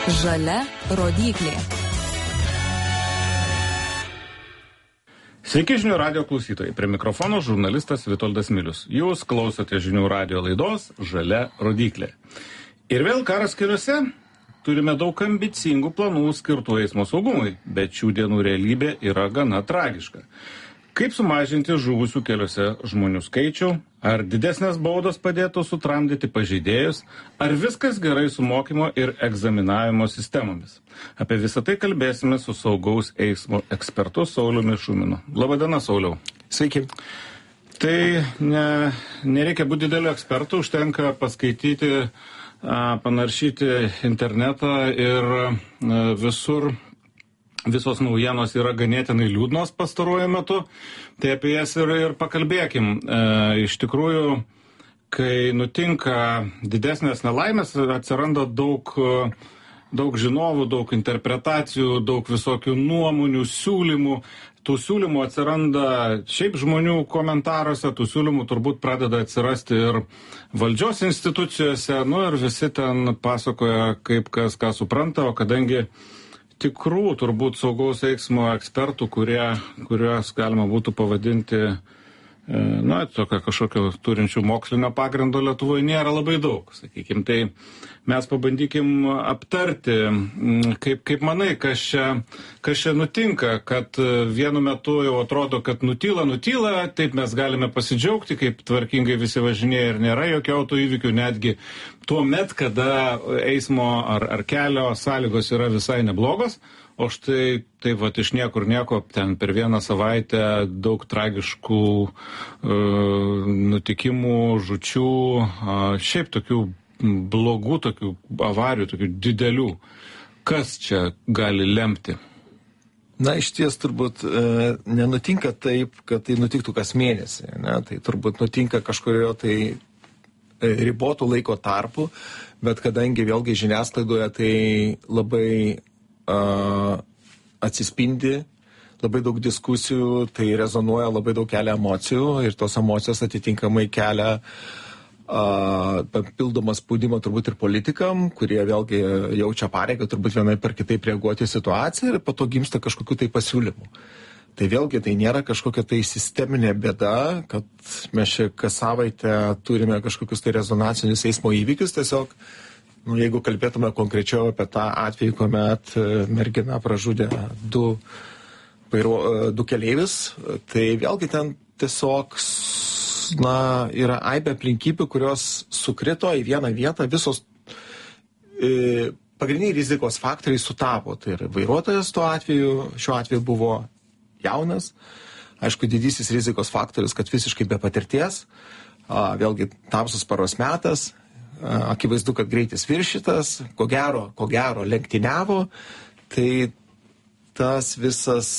Žalia rodyklė. Sveiki žinių radio klausytojai. Prie mikrofono žurnalistas Vitoldas Milius. Jūs klausote žinių radio laidos Žalia rodyklė. Ir vėl karas keliuose. Turime daug ambicingų planų skirtų eismo saugumui, bet šių dienų realybė yra gana tragiška. Kaip sumažinti žuvusių keliuose žmonių skaičių? Ar didesnės baudos padėtų sutramdyti pažeidėjus? Ar viskas gerai su mokymo ir egzaminavimo sistemomis? Apie visą tai kalbėsime su saugaus eismo ekspertu Sauliumi Šuminu. Labadiena, Sauliau. Sveiki. Tai nereikia būti dideliu ekspertu, užtenka paskaityti, panaršyti internetą ir visos naujienos yra ganėtinai liūdnos pastaruoju metu, tai apie jas ir pakalbėkim. Iš tikrųjų, kai nutinka didesnės nelaimės, atsiranda daug žinovų, daug interpretacijų, daug visokių nuomonių, siūlymų. Tų siūlymų atsiranda šiaip žmonių komentaruose, tų siūlymų turbūt pradeda atsirasti ir valdžios institucijose, ir visi ten pasakoja, kaip kas ką supranta, o kadangi tikrų turbūt saugaus eismo ekspertų, kuriuos galima būtų pavadinti, tokio kažkokio turinčių mokslinio pagrindo Lietuvoje nėra labai daug, sakykim. Tai mes pabandykim aptarti, kaip manai, kas čia nutinka, kad vienu metu jau atrodo, kad nutyla, taip mes galime pasidžiaugti, kaip tvarkingai visi važinėja ir nėra jokių autoįvykių, netgi tuo met, kada eismo ar kelio sąlygos yra visai neblogos. O štai taip iš niekur nieko, ten per vieną savaitę daug tragiškų nutikimų, žūčių, šiaip tokių blogų, tokių avarijų, tokių didelių. Kas čia gali lemti? Iš ties turbūt nenutinka taip, kad tai nutiktų kas mėnesį. Tai turbūt nutinka kažkurio tai ribotų laiko tarpu, bet kadangi vėlgi žiniasklaidoje tai labai atsispindi, labai daug diskusijų, tai rezonuoja, labai daug kelia emocijų ir tos emocijos atitinkamai kelia papildomą spaudimą turbūt ir politikam, kurie vėlgi jaučia pareigą turbūt vienaip ar kitaip reaguoti į situaciją ir po to gimsta kažkokių tai pasiūlymų. Tai vėlgi tai nėra kažkokia tai sisteminė bėda, kad mes čia kas savaitę turime kažkokius tai rezonacinius eismo įvykius, tiesiog jeigu kalbėtume konkrečiau apie tą atvejį, kuomet mergina pražudė du keleivius, tai vėlgi ten tiesiog yra aibė aplinkybių, kurios sukrito į vieną vietą, visos pagrindiniai rizikos faktoriai sutapo. Tai yra vairuotojas šiuo atveju buvo jaunas, aišku, didysis rizikos faktorius, kad visiškai be patirties, vėlgi tamsus paros metas, akivaizdu, kad greitis viršytas, ko gero lenktyniavo, tai tas visas,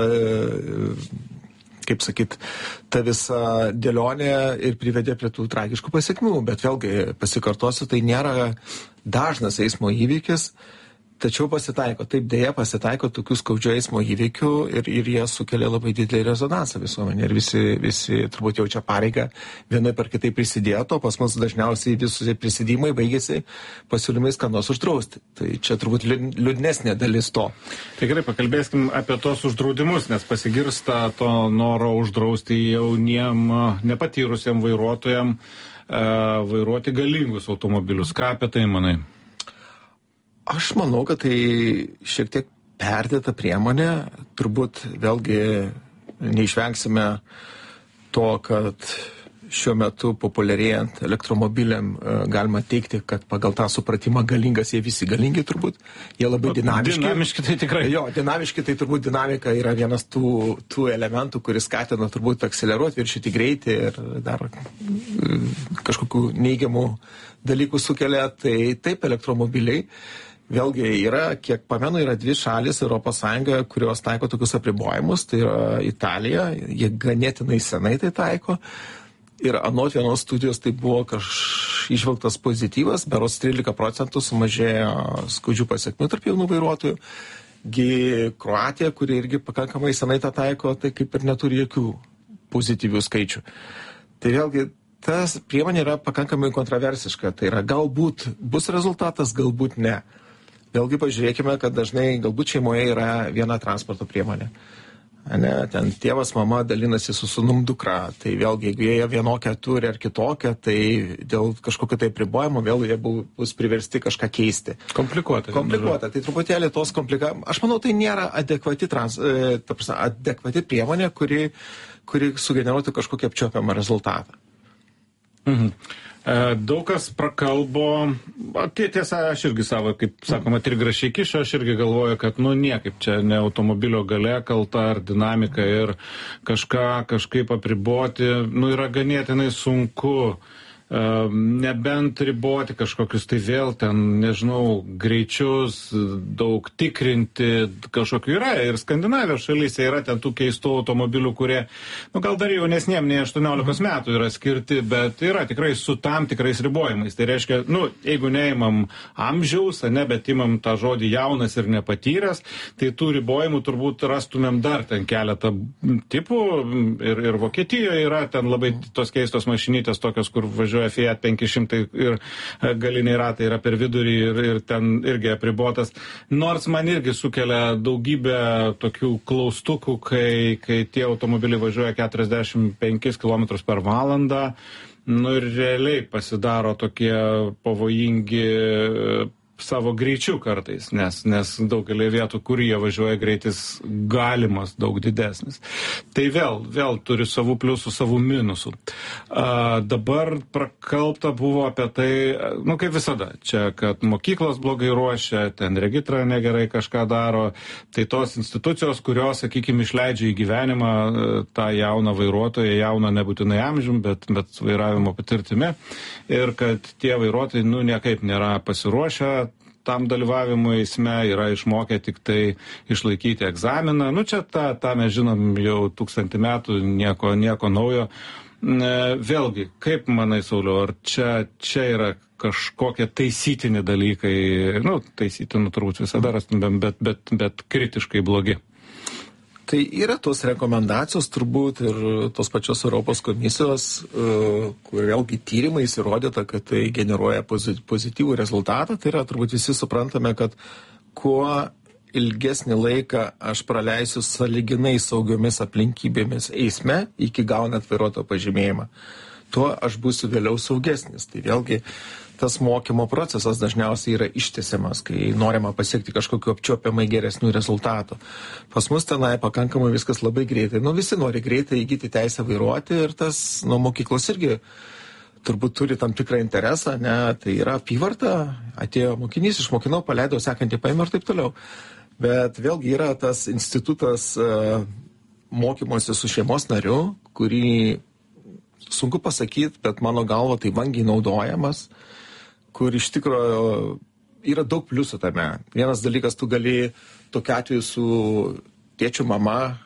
ta visa dėlionė ir privedė prie tų tragiškų pasekmių, bet vėlgi pasikartosiu, tai nėra dažnas eismo įvykis, tačiau pasitaiko tokių skaudžių eismo įvykių ir jie sukelia labai didelį rezonansą visuomenė ir visi turbūt jaučia pareigą vienaip ar kitaip prisidėti, o pas mus dažniausiai visi prisidėjimai baigėsi pasiūlymais ką nors uždrausti. Tai čia turbūt liūdnesnė dalis to. Tai gerai, pakalbėskim apie tos uždraudimus, nes pasigirsta to noro uždrausti jauniem, nepatyrusiem vairuotojam vairuoti galingus automobilius. Ką apie tai manai? Aš manau, kad tai šiek tiek perdėta priemonė. Turbūt vėlgi neišvengsime to, kad šiuo metu populiarėjant elektromobiliam galima teikti, kad pagal tą supratimą galingas jie visi galingi turbūt. Jie labai dinamiški. Dinamiški tai tikrai. Jo, dinamiški tai turbūt dinamika yra vienas tų elementų, kuris skatina turbūt akceleruoti, viršyti greitį ir dar kažkokių neigiamų dalykų sukelia. Tai taip elektromobiliai. Vėlgi kiek pamenu, yra dvi šalis Europos Sąjungoje, kurios taiko tokius apribojimus, tai yra Italija, jie ganėtinai senai tai taiko ir anot vienos studijos tai buvo išvelgtas pozityvas, berods 13% sumažėjo skaudžių pasekmių tarp jaunų vairuotojų. Kroatija, kuri irgi pakankamai senai tą taiko, tai kaip ir neturi jokių pozityvių skaičių. Tai vėlgi tas priemonė yra pakankamai kontroversiška, tai yra galbūt bus rezultatas, galbūt ne. vėlgi pažiūrėkime, kad dažnai galbūt šeimoje yra viena transporto priemonė. Ne, ten tėvas, mama dalinasi su sūnum dukra, tai vėlgi, jeigu jie vienokią turi ar kitokią, tai dėl kažkokio tai pribojimo vėl jie bus priversti kažką keisti. Komplikuota. Tai truputėlį tos aš manau, tai nėra adekvati priemonė, kuri sugeneruotų kažkokį apčiuopiamą rezultatą. Mhm. Daug kas prakalbo, tiesa, aš irgi savo, kaip sakoma, trigrašiai kišo, aš irgi galvoju, kad niekaip čia ne automobilio galia kalta ar dinamika ir kažkaip apriboti, yra ganėtinai sunku. Nebent riboti kažkokius tai vėl ten, nežinau, greičius, daug tikrinti, kažkokių yra. Ir Skandinavijos šalyse yra ten tų keistų automobilių, kurie, gal dar jaunesniem, nei 18 metų yra skirti, bet yra tikrai su tam tikrais ribojimais. Tai reiškia, jeigu neimam amžiaus, bet imam tą žodį jaunas ir nepatyręs, tai tų ribojimų turbūt rastumėm dar ten keletą tipų. Ir Vokietijoje yra ten labai tos keistos mašinytės tokios, kur važiuoja Fiat 500 ir galiniai ratai yra per vidurį ir ten irgi apribotas. Nors man irgi sukelia daugybę tokių klaustukų, kai tie automobiliai važiuoja 45 km per valandą, ir realiai pasidaro tokie pavojingi savo greičiu kartais, nes daugelį vietų, kur jie važiuoja, greitis galimas daug didesnis. Tai vėl turi savų pliusų, savų minusų. Dabar prakalbta buvo apie tai, kaip visada, čia, kad mokyklos blogai ruošia, ten regitra negerai kažką daro, tai tos institucijos, kurios, sakykime, išleidžia į gyvenimą tą jauną vairuotoją, jauną nebūtinai amžium, bet vairavimo patirtimi, ir kad tie vairuotojai, niekaip nėra pasiruošę tam dalyvavimui eisme, yra išmokę tik tai išlaikyti egzaminą. Čia tą mes žinom jau 1000 metų, nieko naujo. Vėlgi, kaip manai, Sauliau, ar čia yra kažkokie taisytini dalykai, taisytinų turbūt visada rastumėm, bet kritiškai blogi? Tai yra tos rekomendacijos turbūt ir tos pačios Europos komisijos, kur vėlgi tyrimais įrodyta, kad tai generuoja pozityvų rezultatą. Tai yra turbūt visi suprantame, kad kuo ilgesnį laiką aš praleisiu sąlyginai saugiomis aplinkybėmis eisme, iki gaunant vairuotojo pažymėjimą, tuo aš būsiu vėliau saugesnis. Tai vėlgi tas mokymo procesas dažniausiai yra ištęsiamas, kai norima pasiekti kažkokiu apčiuopiamai geresnių rezultatų. Pas mus tenai pakankamai viskas labai greitai. Visi nori greitai įgyti teisę vairuoti ir tas mokyklos irgi turbūt turi tam tikrą interesą, tai yra apyvarta, atėjo mokinys, išmokinau, paleidau, sekantį paėmė ir taip toliau. Bet vėlgi yra tas institutas mokymosi su šeimos nariu, kurį sunku pasakyti, bet mano galva tai vangiai naudojamas, kur iš tikrųjų yra daug pliusų tame. Vienas dalykas, tu gali tokiu atveju su tėčiu mama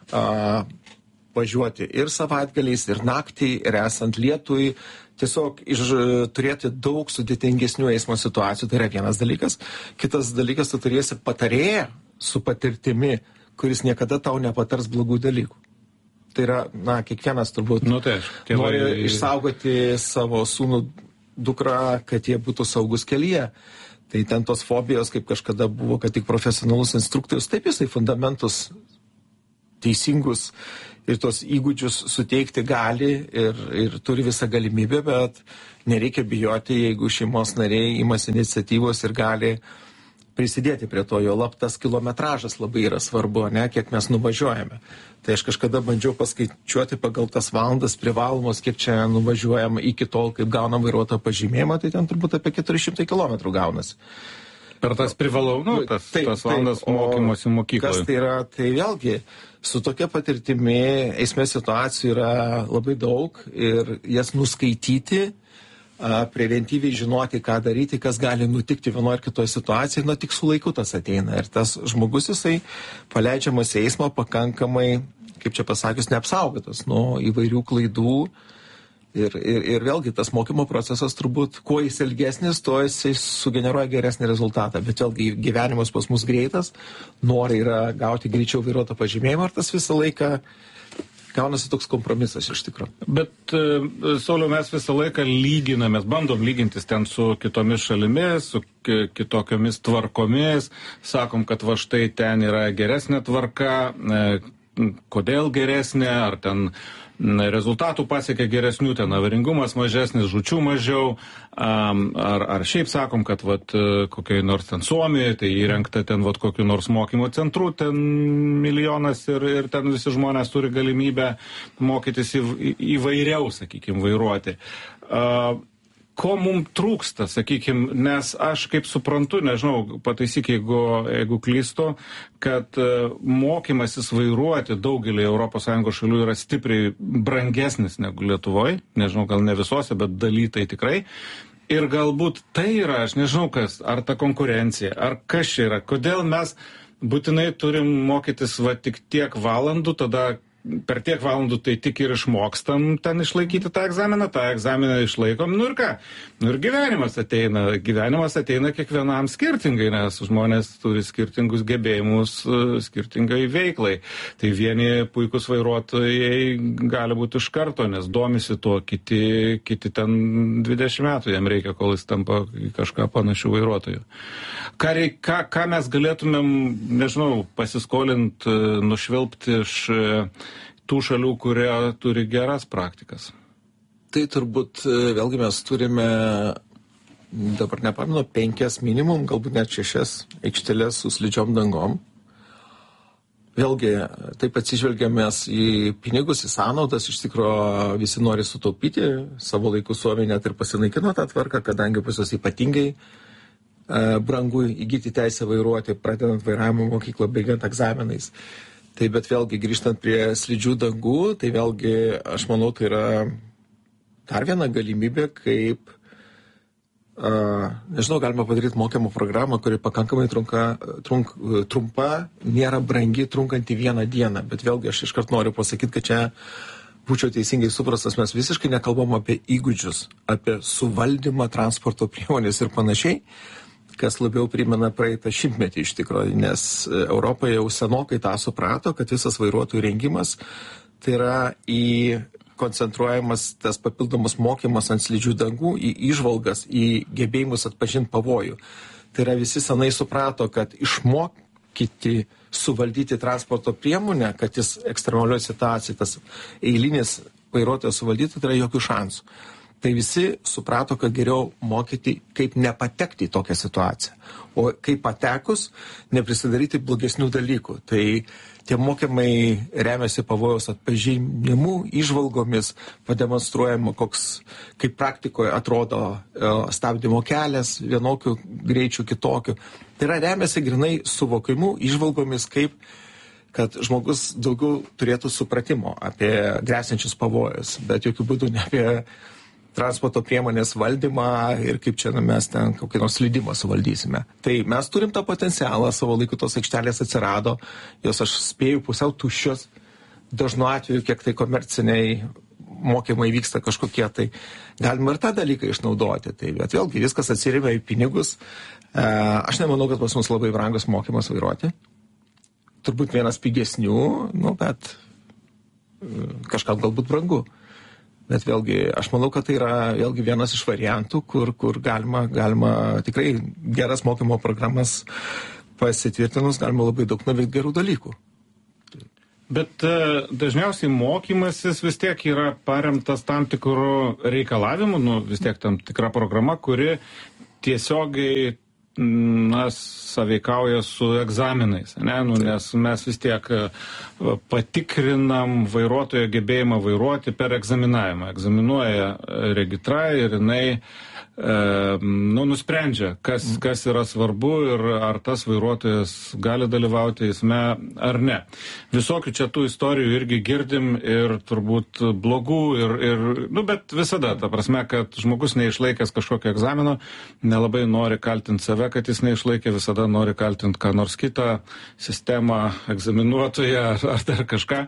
važiuoti ir savaitgaliais, ir naktį, ir esant lietui, tiesiog turėti daug sudėtingesnių eismo situacijų, tai yra vienas dalykas. Kitas dalykas, tu turėsi patarėją su patirtimi, kuris niekada tau nepatars blogų dalykų. Tai yra, kiekvienas turbūt nori išsaugoti savo sūnų dukrą, kad jie būtų saugus kelyje. Tai ten tos fobijos, kaip kažkada buvo, kad tik profesionalus instruktorius, taip jisai fundamentus teisingus ir tos įgūdžius suteikti gali ir turi visą galimybę, bet nereikia bijoti, jeigu šeimos nariai imasi iniciatyvos ir gali prisidėti prie to, jo lab tas kilometražas labai yra svarbu, kiek mes nuvažiuojame. Tai aš kažkada bandžiau paskaičiuoti pagal tas valandas privalomos, kiek čia nuvažiuojam iki tol, kaip gaunam vairuotojo pažymėjimą, tai ten turbūt apie 400 km gaunasi. Per tas privalau, tas valandas mokymosi mokykloje. Kas tai yra? Tai vėlgi, su tokia patirtimi eisme situacijų yra labai daug ir jas nuskaityti, preventyviai žinoti, ką daryti, kas gali nutikti vienoje ar kitoje situacijoje, tik su laiku tas ateina. Ir tas žmogus, jisai paleidžiamas į eismą pakankamai, kaip čia pasakius, neapsaugotas nuo įvairių klaidų. Ir vėlgi tas mokymo procesas turbūt, kuo jis ilgesnis, tuo jisai sugeneruoja geresnį rezultatą. Bet vėlgi gyvenimas pas mus greitas, nori yra gauti greičiau vairuotojo pažymėjimą ir tas visą laiką gaunasi toks kompromisas iš tikrųjų. Bet, Sauliau, mes visą laiką lyginamės, bandom lygintis ten su kitomis šalimis, su kitokiomis tvarkomis, sakom, kad va štai ten yra geresnė tvarka, kodėl geresnė, ar ten rezultatų pasiekia geresnių, ten avaringumas mažesnis, žūčių mažiau, ar šiaip sakom, kad vat, kokiai nors ten Suomijoje, tai įrengta ten vat, kokiu nors mokymo centru, ten milijonas ir ten visi žmonės turi galimybę mokytis įvairiau, sakykime, vairuoti. Ko mums trūksta, sakykime, nes aš kaip suprantu, nežinau, pataisyk, jeigu klystu, kad mokymasis vairuoti daugelį ES šalių yra stipriai brangesnis negu Lietuvoje, nežinau, gal ne visose, bet dalytai tikrai. Ir galbūt tai yra, aš nežinau kas, ar ta konkurencija, ar kas čia yra, kodėl mes būtinai turim mokytis va tik tiek valandų, tada per tiek valandų tai tik ir išmokstam ten išlaikyti tą egzaminą išlaikom, nu ir ką? Nu ir gyvenimas ateina kiekvienam skirtingai, nes žmonės turi skirtingus gebėjimus skirtingai veiklai. Tai vieni puikus vairuotojai gali būti iš karto, nes domisi tuo, kiti ten 20 metų jam reikia, kol jis tampa kažką panašių vairuotojų. Ką mes galėtumėm, nežinau, pasiskolinti, nušvilpti iš tų šalių, kurie turi geras praktikas? Tai turbūt vėlgi mes turime, dabar nepamenu, 5 minimum, galbūt net 6 aikštelės su slidžiom dangom. Vėlgi, taip atsižvelgiamės į pinigus, į sąnaudas, iš tikrųjų visi nori sutaupyti, savo laiku Suomija net ir pasinaikino tą tvarką, kadangi pas juos ypatingai brangu įgyti teisę vairuoti, pradedant vairavimo mokyklą, baigiant egzaminais. Tai bet vėlgi grįžtant prie slidžių dangų, tai vėlgi aš manau, tai yra dar viena galimybė, kaip, nežinau, galima padaryti mokymo programą, kuri pakankamai trumpa, nėra brangi, trunkanti 1 dieną. Bet vėlgi aš iškart noriu pasakyti, kad čia būčiau teisingai suprastas, mes visiškai nekalbam apie įgūdžius, apie suvaldymą transporto priemonės ir panašiai, kas labiau primena praeitą šimtmetį iš tikrųjų, nes Europoje jau senokai tą suprato, kad visas vairuotojų rengimas tai yra koncentruojamas tas papildomas mokymas ant slidžių dangų, į įžvalgas, į gebėjimus atpažinti pavojų. Tai yra visi senai suprato, kad išmokyti suvaldyti transporto priemonę, kad jis ekstremalioje situacijoje, tas eilinis vairuotojas suvaldyti, tai yra jokių šansų. Tai visi suprato, kad geriau mokyti, kaip nepatekti į tokią situaciją. O kaip patekus, neprisidaryti blogesnių dalykų. Tai tie mokymai remiasi pavojaus atpažinimu, įžvalgomis, pademonstruojama, kaip praktikoje atrodo stabdymo kelias, vienokių greičių, kitokių. Tai yra remiasi grinai suvokimu, įžvalgomis, kad žmogus daugiau turėtų supratimo apie grėsiančius pavojus, bet jokių būdų ne apie transporto priemonės valdymą ir kaip čia mes ten kokį nors slydimą suvaldysime. Tai mes turim tą potencialą, savo laiku tos aikštelės atsirado, jos aš spėju pusiau tuščios, dažnu atveju, kiek tai komerciniai mokymai vyksta kažkokie, tai galima ir tą dalyką išnaudoti. Tai, bet vėlgi viskas atsiremia į pinigus. Aš nemanau, kad pas mus labai brangus mokymas vairuoti. Turbūt vienas pigesnių, bet kažkam galbūt brangu. Bet vėlgi, aš manau, kad tai yra vėlgi vienas iš variantų, kur galima tikrai geras mokymo programas pasitvirtinus, galima labai daug nuveikti gerų dalykų. Bet dažniausiai mokymasis vis tiek yra paremtas tam tikrų reikalavimų, vis tiek tam tikra programa, kuri tiesiogiai sąveikauja su egzaminais, nes mes vis tiek patikrinam vairuotojo gebėjimą vairuoti per egzaminavimą. Egzaminuoja regitra ir jinai nusprendžia, kas yra svarbu ir ar tas vairuotojas gali dalyvauti eisme ar ne. Visokių čia tų istorijų irgi girdim ir turbūt blogų bet visada, ta prasme, kad žmogus neišlaikęs kažkokio egzamino, nelabai nori kaltinti save, kad jis neišlaikė, visada nori kaltinti ką nors kitą, sistemą, egzaminuotoją ar dar kažką.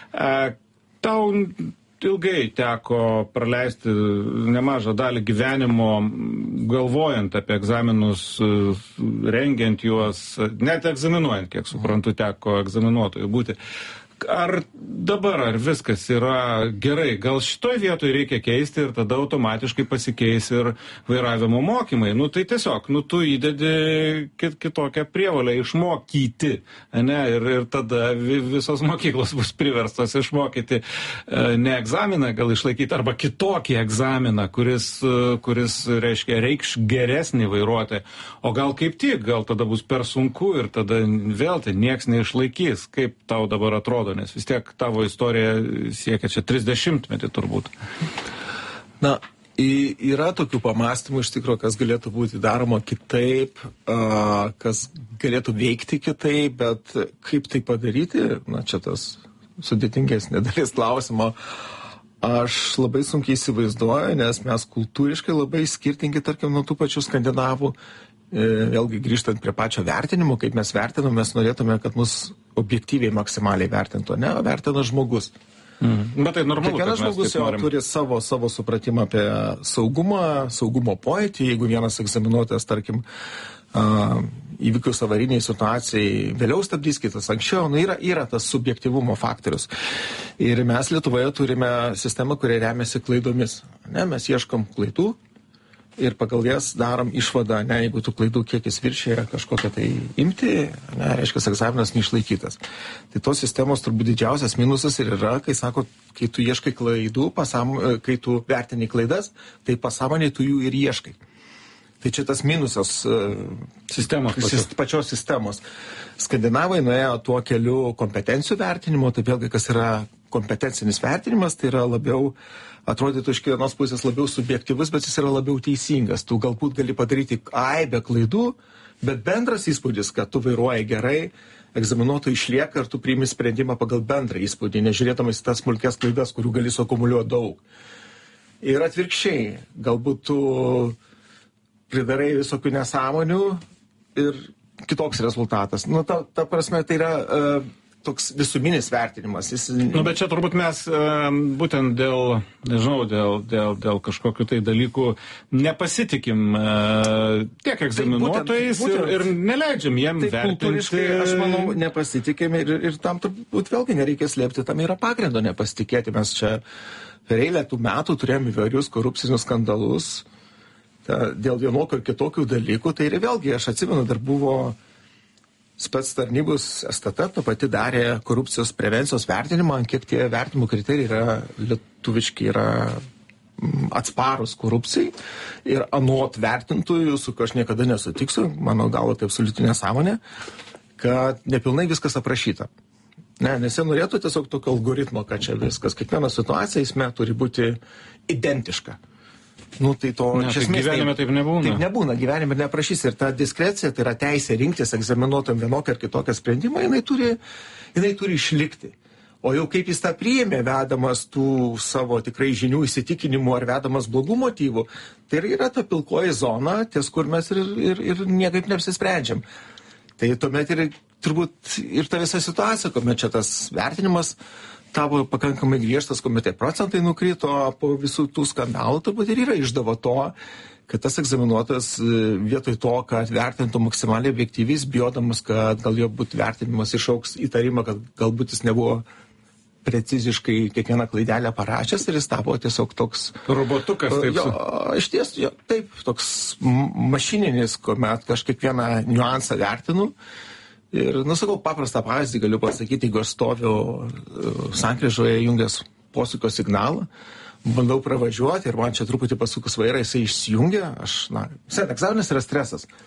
Tau ilgai teko praleisti nemažą dalį gyvenimo galvojant apie egzaminus, rengiant juos, net egzaminuojant, kiek suprantu, teko egzaminuotojų būti. ar dabar, ar viskas yra gerai, gal šitoj vietoj reikia keisti ir tada automatiškai pasikeis ir vairavimo mokymai. Nu tai tiesiog, tu įdedi kitokią prievolę išmokyti, ne, ir tada visos mokyklos bus priverstos išmokyti ne egzaminą gal išlaikyti, arba kitokį egzaminą, kuris reiškia reikš geresnį vairuotoją. O gal kaip tik, gal tada bus per sunku ir tada vėl tai nieks neišlaikys. Kaip tau dabar atrodo? Nes vis tiek tavo istorija siekia čia 30-metį turbūt. Na, yra tokių pamastymų iš tikrųjų, kas galėtų būti daroma kitaip, kas galėtų veikti kitaip, bet kaip tai padaryti, na, čia tas sudėtingesnė dalis klausimo. Aš labai sunkiai įsivaizduoju, nes mes kultūriškai labai skirtingi, tarkim, nuo tų pačių skandinavų. Vėlgi grįžtant prie pačio vertinimo, kaip mes vertiname, mes norėtume, kad mus objektyviai maksimaliai vertintų, ne, vertina žmogus. Bet tai normalu, kiekvienas žmogus jau turi savo supratimą apie saugumo pojūtį. Jeigu vienas egzaminuotojas, tarkim, įvykius avariniai situacijai vėliau stabdys, kitas anksčiau, yra tas subjektyvumo faktorius. Ir mes Lietuvoje turime sistemą, kuria remiasi klaidomis. Ne, mes ieškom klaidų ir pagal jas darom išvadą, ne, jeigu tų klaidų kiekis viršyje kažkokią tai imti, ne, reiškia, egzaminas neišlaikytas. Tai tos sistemos turbūt didžiausias minusas ir yra, kai tu ieškai klaidų, kai tu vertini klaidas, tai pasąmonėje tu jų ir ieškai. Tai čia tas minusas pačios sistemos. Skandinavai nuėjo tuo keliu kompetencijų vertinimo, tai vėlgi kas yra kompetencinis vertinimas, tai yra labiau, atrodytų iš vienos pusės labiau subjektyvus, bet jis yra labiau teisingas. Tu galbūt gali padaryti aibę klaidų, bet bendras įspūdis, kad tu vairuoji gerai, egzaminuotojai išlieka ir tu priimi sprendimą pagal bendrą įspūdį, nežiūrėdamas į tas smulkes klaidas, kurių gali suakumuliuoti daug. Ir atvirkščiai, galbūt tu pridarai visokių nesąmonių ir kitoks rezultatas. Nu, ta prasme, tai yra toks visuminis vertinimas. Bet čia turbūt mes būtent dėl kažkokių tai dalykų nepasitikim tiek egzaminuotojais ir neleidžiam jiem vertinti. Aš manau, nepasitikim ir tam turbūt vėlgi nereikia slėpti, tam yra pagrindo nepasitikėti. Mes čia per eilę tų metų turėjome įvairius korupcinius skandalus dėl vienokio ir kitokių dalykų. Tai ir vėlgi, aš atsimenu, dar buvo spec tarnybos STT, to pati darė korupcijos prevencijos vertinimą, kiek tie vertinimo kriterijai yra lietuviški, yra atsparus korupcijai. Ir anot vertintojų, su kuo aš niekada nesutiksiu, mano galva tai absoliuti nesąmonė, kad nepilnai viskas aprašyta. Ne, nes jie norėtų tiesiog tokio algoritmo, kad čia viskas, kiekviena situacija eisme turi būti identiška. Nu, tai to gyvenime taip nebūna. Taip nebūna, gyvenime neprašys. Ir ta diskrecija, tai yra teisė rinktis egzaminuotojam vienokią ar kitokią sprendimą, jinai turi išlikti. O jau kaip jis tą priėmė, vedamas tų savo tikrai žinių įsitikinimų ar vedamas blogų motyvų, tai yra ta pilkoji zona, ties kur mes ir niekaip neapsisprendžiam. Tai tuomet ir turbūt ir ta visa situacija, kuomet čia tas vertinimas tavo pakankamai griežtas, kuomet tie procentai nukrito po visų tų skandalų, turbūt ir yra išdava to, kad tas egzaminuotas vietoj to, kad vertintų maksimaliai objektyviai, bijodamas, kad gal jo būtų vertinimas išauks įtarimą, kad galbūt jis nebuvo preciziškai kiekvieną klaidelę parašęs ir jis tapo tiesiog toks robotukas, taip. Išties, taip, toks mašininis, kuomet aš kiekvieną niuansą vertinu. Ir, sakau, paprastą pavyzdį galiu pasakyti, jeigu aš stoviu sankryžoje jungęs posūkio signalą, bandau pravažiuoti ir man čia truputį pasukus vairą, jisai išsijungia, egzaminas yra stresas.